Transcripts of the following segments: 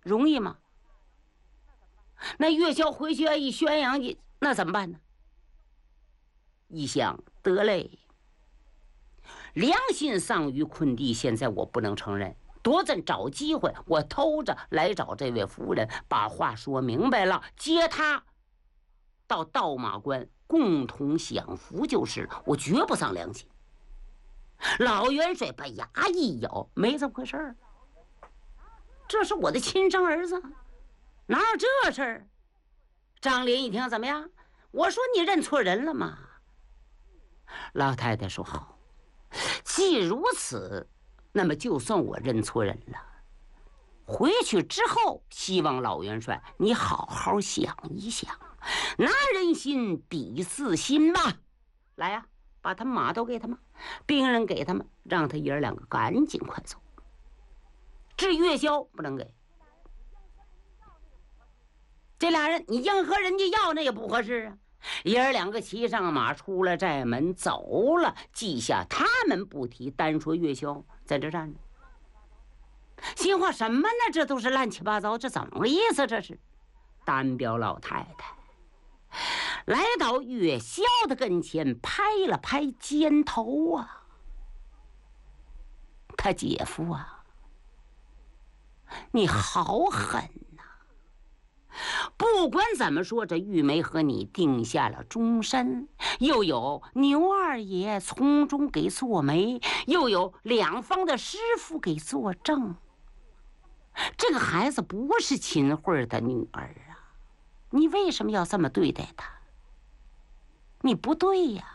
容易吗？那岳霄回去一宣扬去，那怎么办呢？一想，得嘞，良心丧于困地，现在我不能承认。多咱找机会，我偷着来找这位夫人，把话说明白了，接她到道马关共同享福就是了，我绝不丧良心。老元帅把牙一咬，没这么回事儿，这是我的亲生儿子，哪有这事儿？张林一听怎么样？我说你认错人了吗？老太太说好，既如此，那么就算我认错人了，回去之后，希望老元帅你好好想一想，拿人心比自心嘛。来呀，把他马都给他们，兵人给他们，让他爷儿两个赶紧快走。至于岳霄不能给，这俩人你硬和人家要那也不合适啊。爷儿两个骑上马出了寨门走了，记下他们不提，单说岳霄在这站着，心话什么呢？这都是乱七八糟，这怎么个意思？这是单表老太太来到岳霄的跟前，拍了拍肩头啊，他姐夫啊，你好狠呐！不管怎么说，这玉梅和你定下了终身，又有牛二爷从中给做媒，又有两方的师傅给作证，这个孩子不是秦慧的女儿啊，你为什么要这么对待她？你不对呀！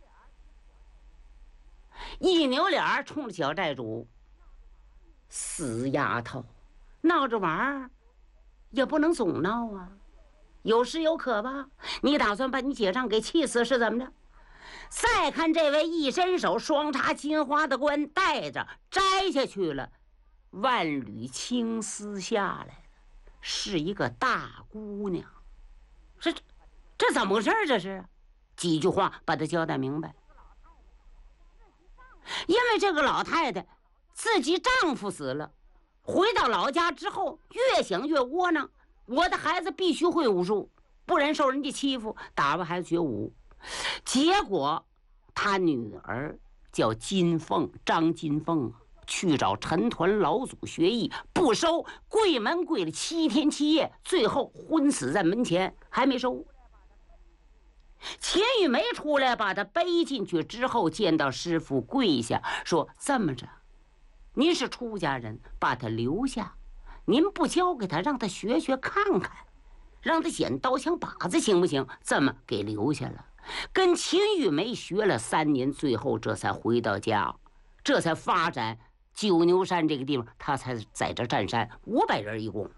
一扭脸冲着小寨主，死丫头，闹着玩儿也不能总闹啊，有时有可吧？你打算把你姐丈给气死是怎么着？再看这位一伸手，双插金花的冠戴着摘下去了，万缕青丝下来了，是一个大姑娘。这怎么回事？这是几句话把她交代明白。因为这个老太太自己丈夫死了，回到老家之后越想越窝囊，我的孩子必须会武术，不然受人家欺负，打发孩子学武。结果她女儿叫金凤，张金凤去找陈团老祖学艺，不收，跪门跪了7天7夜，最后昏死在门前，还没收。秦玉梅出来把他背进去之后，见到师傅跪下说：这么着，您是出家人，把他留下，您不交给他，让他学学看看，让他捡刀枪把子行不行？这么给留下了，跟秦玉梅学了3年，最后这才回到家，这才发展九牛山这个地方，他才在这占山，500人一共。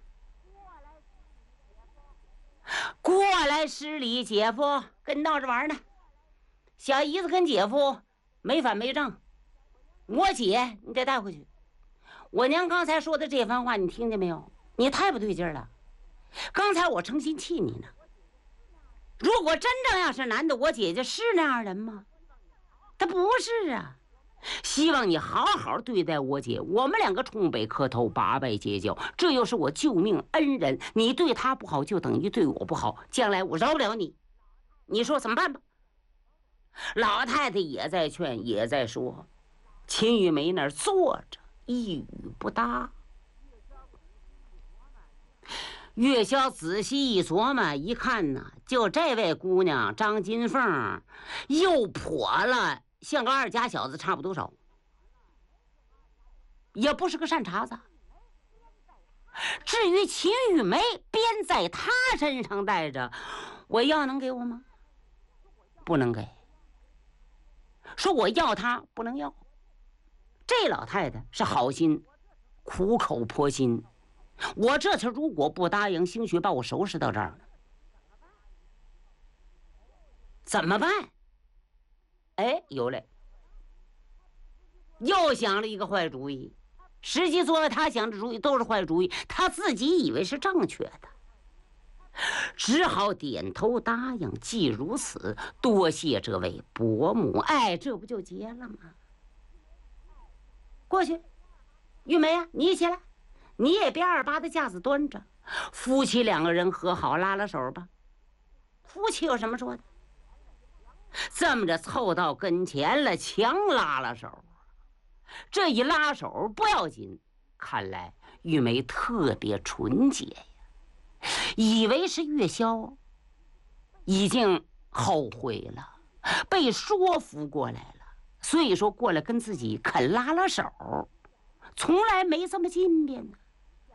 过来施礼，姐夫跟你闹着玩呢。小姨子跟姐夫没反没正，我姐你得带回去。我娘刚才说的这番话你听见没有？你太不对劲了。刚才我诚心气你呢。如果真正要是男的，我姐姐是那样人吗？她不是啊。希望你好好对待我姐，我们两个冲北磕头，8拜结交，这又是我救命恩人，你对她不好就等于对我不好，将来我饶不了你，你说怎么办吧？老太太也在劝，也在说。秦玉梅那儿坐着一语不答。岳霄仔细一琢磨，一看呢，就这位姑娘张金凤又跛了，像个2家小子差不多少，也不是个善茬子。至于秦玉梅鞭在他身上带着，我要能给我吗？不能给。说我要他不能要。这老太太是好心，苦口婆心。我这次如果不答应，兴许把我收拾到这儿了，怎么办？哎，有嘞，又想了一个坏主意。实际作为他想的主意都是坏主意，他自己以为是正确的，只好点头答应。既如此，多谢这位伯母。哎，这不就结了吗？过去，玉梅啊，你起来， 你也别二把的架子端着，夫妻两个人和好拉拉手吧。夫妻有什么说的？这么着凑到跟前了，强拉了手。这一拉手不要紧，看来玉梅特别纯洁呀，以为是月宵，已经后悔了，被说服过来了，所以说过来跟自己肯拉拉手，从来没这么近便呢。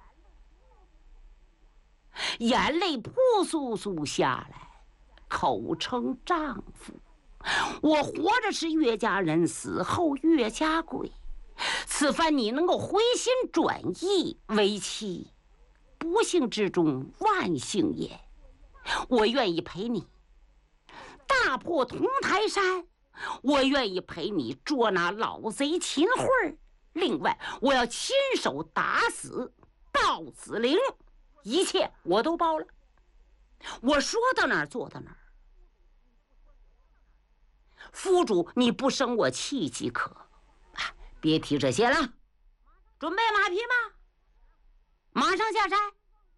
眼泪扑簌簌下来，口称丈夫，我活着是岳家人，死后岳家鬼。此番你能够回心转意为妻，不幸之中万幸也。我愿意陪你大破铜台山，我愿意陪你捉拿老贼秦桧儿。另外，我要亲手打死鲍子陵，一切我都包了。我说到哪儿做到哪儿。夫主，你不生我气即可。别提这些了，准备马匹吗？马上下山。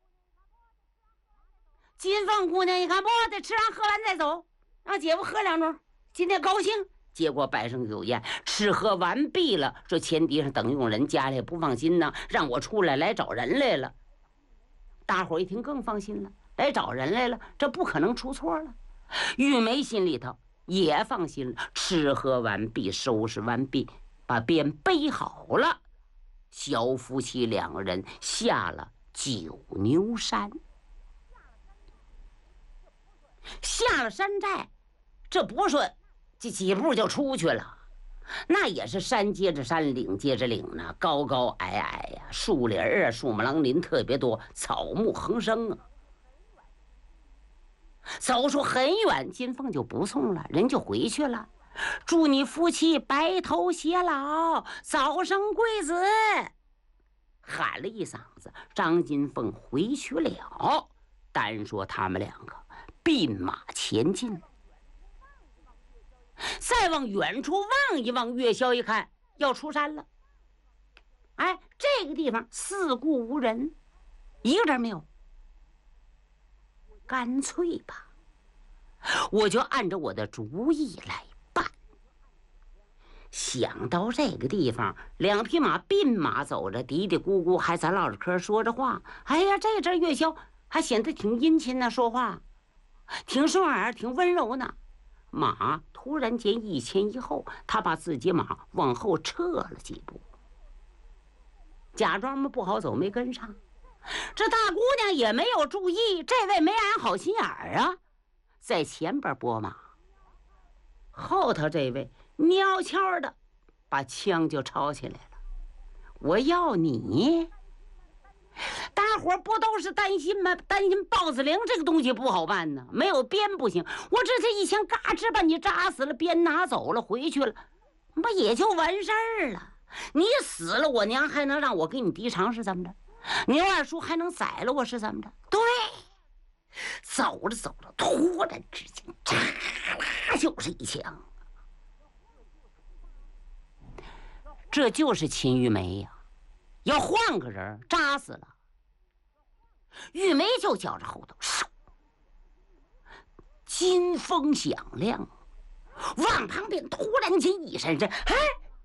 金凤姑娘，你看不得吃完喝完再走，让姐夫喝两盅，今天高兴。结果摆上酒宴，吃喝完毕了，说前地上等用人，家里也不放心呢，让我出来找人来了。大伙一听更放心了，来找人来了，这不可能出错了。玉梅心里头也放心了，吃喝完毕，收拾完毕，把鞭背好了，小夫妻两个人下了九牛山。下了山寨，这不是说这几步就出去了，那也是山接着山，岭接着岭呢，高高矮矮呀，树林啊，树木狼林特别多，草木横生啊。走出很远，金凤就不送了，人就回去了。祝你夫妻白头偕老，早生贵子。喊了一嗓子，张金凤回去了。单说他们两个并马前进。再往远处望一望，月宵一看要出山了。哎，这个地方四顾无人，一个人没有。干脆吧，我就按照我的主意来办。想到这个地方，两匹马并马走着，嘀嘀咕咕还在唠着嗑，说着话。哎呀，这阵月宵还显得挺殷勤呢，说话挺顺耳，挺温柔呢。马突然间一前一后，他把自己马往后撤了几步，假装嘛不好走，没跟上。这大姑娘也没有注意，这位没安好心眼儿啊，在前边拨马，后头这位蔫悄的把枪就抄起来了。我要你！大伙不都是担心吗？担心豹子陵这个东西不好办呢，没有鞭不行。我这一枪嘎吱把你扎死了，鞭拿走了，回去了，不也就完事儿了？你死了，我娘还能让我给你递偿是怎么着？牛二叔还能宰了我是怎么着？对，走着走着，突然之间，嚓啦就是一枪。这就是秦玉梅呀，要换个人扎死了。玉梅就觉着后头，金风响亮，往旁边突然间一闪身，哎，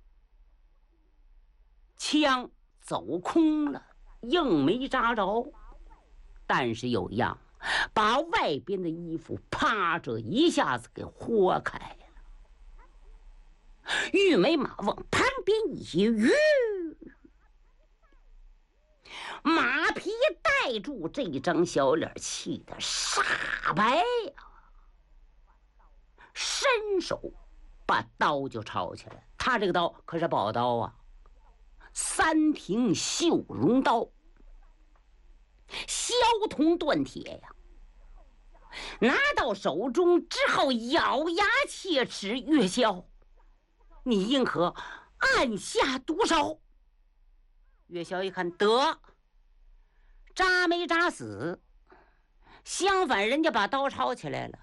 枪走空了。硬没扎着，但是有样，把外边的衣服啪这一下子给豁开了。玉梅马往旁边一跃，马匹带住这张小脸，气得煞白呀，伸手把刀就抄起来。他这个刀可是宝刀啊，三平绣绒刀，削铜断铁呀！拿到手中之后，咬牙切齿：“月宵，你应可按下毒手。”月宵一看，得扎没扎死，相反人家把刀抄起来了，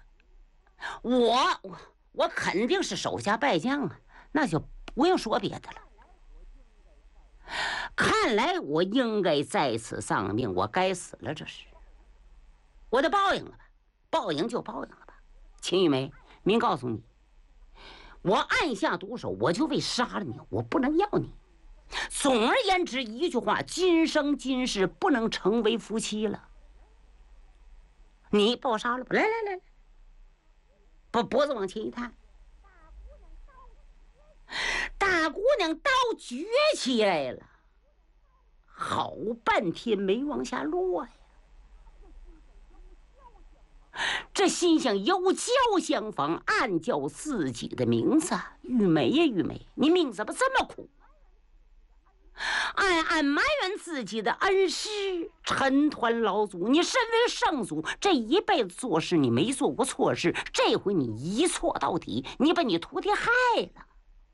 我肯定是手下败将啊，那就不用说别的了。 看来我应该在此丧命，我该死了，这是我的报应了吧？报应就报应了吧。秦玉梅，明告诉你，我暗下毒手，我就为杀了你，我不能要你。总而言之，一句话，今生今世不能成为夫妻了。你把我杀了吧，来，把脖子往前一探，大姑娘刀举起来了，好半天没往下落呀。这心想有交相逢，暗叫自己的名字，玉梅呀玉梅，你命怎么这么苦？暗暗埋怨自己的恩师陈抟老祖，你身为圣祖，这一辈子做事你没做过错事，这回你一错到底，你把你徒弟害了。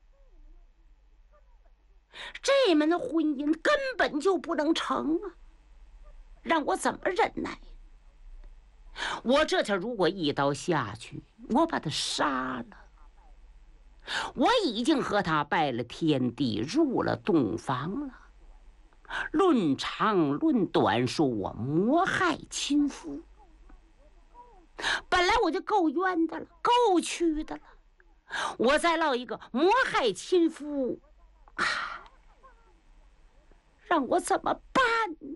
这门的婚姻根本就不能成啊，让我怎么忍耐？我这条如果一刀下去，我把他杀了，我已经和他拜了天地，入了洞房了。论长论短，说我谋害亲夫，本来我就够冤的了，够屈的了，我再落一个谋害亲夫，让我怎么办呢？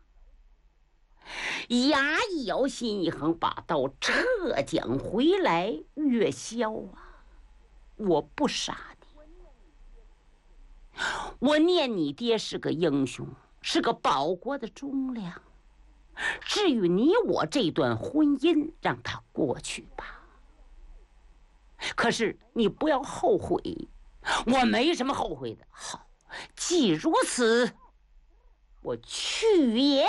牙一咬，心一横，把刀撤将回来。月宵啊，我不杀你，我念你爹是个英雄，是个保国的忠良。至于你我这段婚姻，让它过去吧。可是你不要后悔，我没什么后悔的。好，既如此，我去也。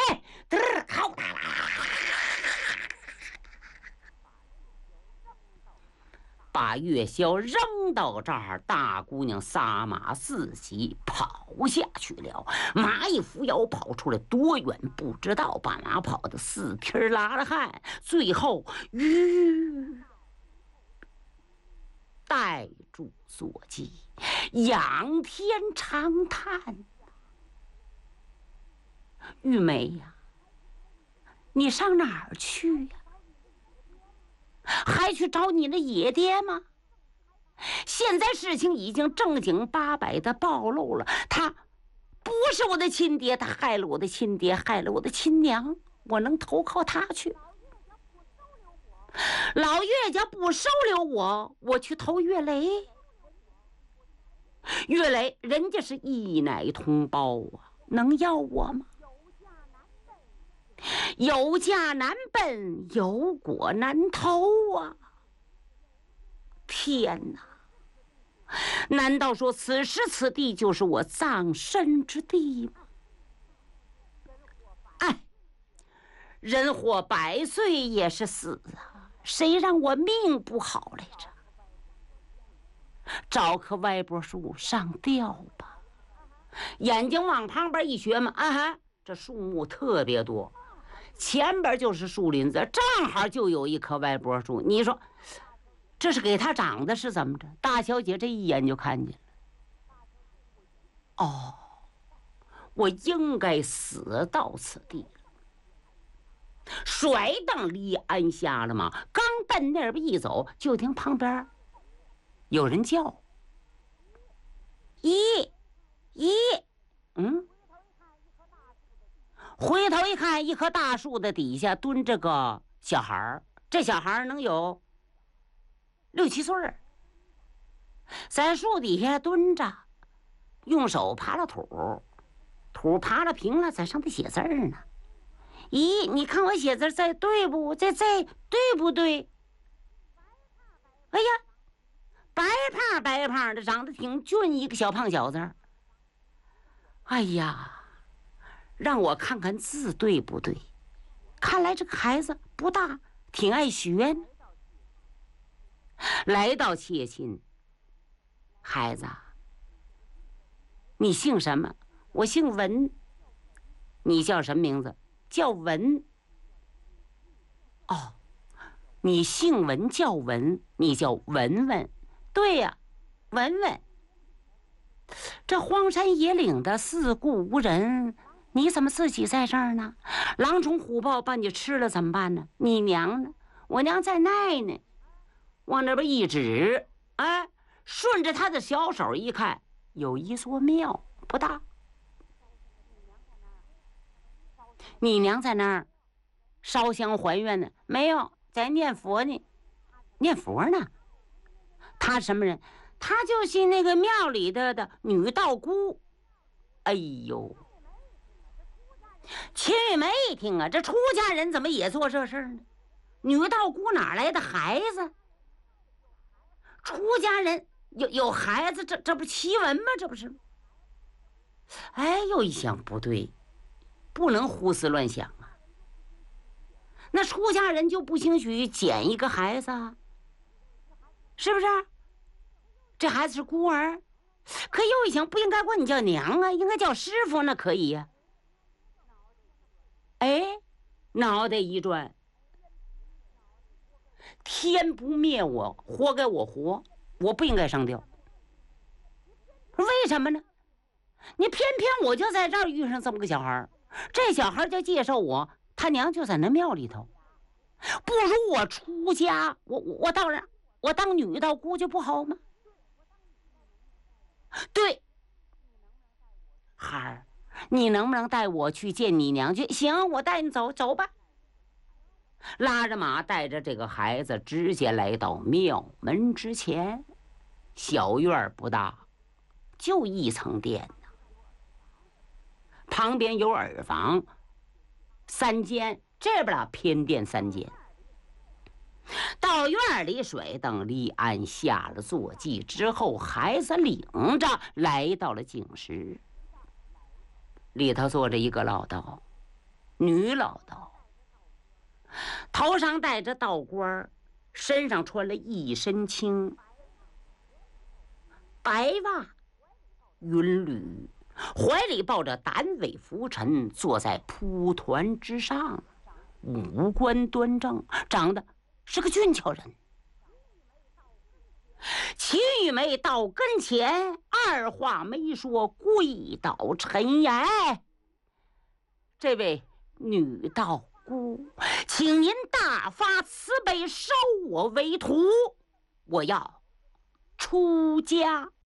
把月宵扔到这儿，大姑娘撒马自己跑下去了。马一扶腰跑出来多远不知道，把马跑得四蹄拉了汗，最后呆住坐骑，仰天长叹。玉梅呀，你上哪儿去呀？还去找你那野爹吗？现在事情已经正经八百的暴露了，他不是我的亲爹，他害了我的亲爹，害了我的亲娘，我能投靠他去？老岳家不收留我，我去投岳雷。岳雷人家是一奶同胞啊，能要我吗？有家难奔，有果难投啊！天哪，难道说此时此地就是我葬身之地吗？哎，人活100岁也是死啊，谁让我命不好来着？找棵歪脖树上吊吧。眼睛往旁边一学嘛，这树木特别多，前边就是树林子，正好就有一棵歪脖树。你说这是给他长的是怎么着？大小姐这一眼就看见了。哦，我应该死到此地了。甩蹬离鞍下了马，刚奔那边一走，就听旁边有人叫：“咦，回头一看，一棵大树的底下蹲着个小孩儿，这小孩儿能有6、7岁，在树底下蹲着，用手扒拉土扒拉平了，在上头写字呢。咦，你看我写字在对不？这对不对？哎呀，白胖的，长得挺俊，一个小胖小子。哎呀，让我看看字对不对？看来这个孩子不大，挺爱学呢。来到切亲，孩子，你姓什么？我姓文。你叫什么名字？叫文。哦，你姓文叫文，你叫文文。对呀，文文。 这荒山野岭的四顾无人，你怎么自己在这儿呢？狼虫虎豹把你吃了怎么办呢？你娘呢？我娘在那呢。往那边一指，哎，顺着他的小手一看，有一座庙，不大。你娘在那儿烧香还愿呢？没有，在念佛呢。念佛呢？他什么人？他就是那个庙里的女道姑。哎呦，秦玉梅一听啊，这出家人怎么也做这事呢？女道姑哪来的孩子？出家人有孩子，这不奇闻吗？这不是？哎，又一想不对，不能胡思乱想啊。那出家人就不兴许捡一个孩子啊，是不是？这孩子是孤儿，可又一想，不应该管你叫娘啊，应该叫师傅，那可以呀。哎，脑袋一转，天不灭我，活该我活，我不应该上吊。为什么呢？你偏偏我就在这儿遇上这么个小孩，这小孩就介绍我，他娘就在那庙里头，不如我出家，我当然我当女道姑就不好吗？对，孩儿，你能不能带我去见你娘去？行，我带你走，走吧。拉着马，带着这个孩子，直接来到庙门之前。小院不大，就一层殿，旁边有耳房3间，这边偏殿3间。到院里水灯立案，下了坐骑之后，孩子领着来到了净室。里头坐着一个老道，女老道，头上戴着道冠，身上穿了一身青白袜云履，怀里抱着胆尾拂尘，坐在蒲团之上，五官端正，长得是个俊俏人。秦玉梅到跟前，二话没说，跪倒陈言：“这位女道姑，请您大发慈悲，收我为徒，我要出家。”